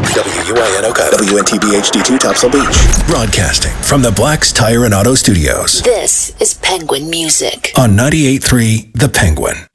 WUIN-OK, WNTB HD2 Topsail Beach. Broadcasting from the Black's Tire and Auto Studios. This is Penguin Music On 98.3 The Penguin.